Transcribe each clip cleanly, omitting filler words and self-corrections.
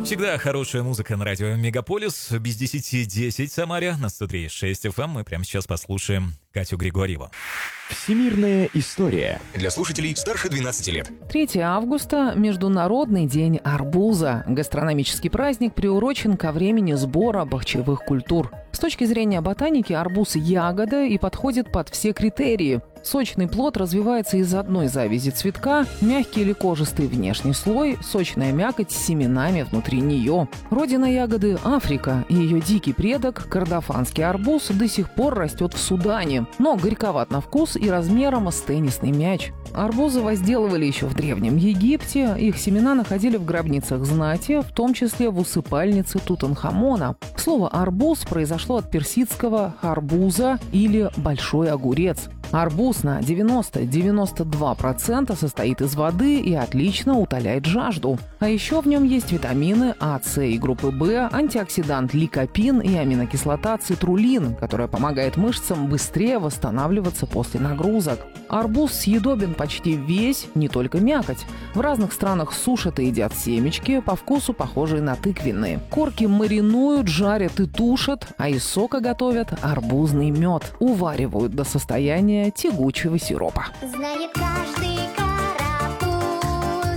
Всегда хорошая музыка на радио Мегаполис. Без 10:10 Самаре на 103.6 FM. Мы прямо сейчас послушаем Катю Григорьеву. Всемирная история. Для слушателей старше 12 лет. 3 августа – Международный день арбуза. Гастрономический праздник приурочен ко времени сбора бахчевых культур. С точки зрения ботаники арбуз – ягода и подходит под все критерии. Сочный плод развивается из одной завязи цветка, мягкий или кожистый внешний слой, сочная мякоть с семенами внутри нее. Родина ягоды – Африка, и ее дикий предок, кордофанский арбуз, до сих пор растет в Судане, но горьковат на вкус и размером с теннисный мяч. Арбузы возделывали еще в Древнем Египте, их семена находили в гробницах знати, в том числе в усыпальнице Тутанхамона. Слово «арбуз» произошло от персидского «харбуза» или «большой огурец». Арбуз на 90-92% состоит из воды и отлично утоляет жажду. А еще в нем есть витамины А, С и группы В, антиоксидант ликопин и аминокислота цитрулин, которая помогает мышцам быстрее восстанавливаться после нагрузок. Арбуз съедобен почти весь, не только мякоть. В разных странах сушат и едят семечки, по вкусу похожие на тыквенные. Корки маринуют, жарят и тушат, а из сока готовят арбузный мед. Уваривают до состояния тягучего сиропа. Знает каждый карапуз.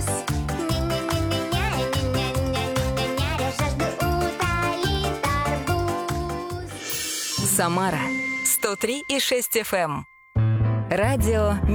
Ня-ня-ня-ня-ня-ня-ня-ня-ня-ня-ня-ня-ня. Жажду утолит арбуз. Самара 103,6 FM. Радио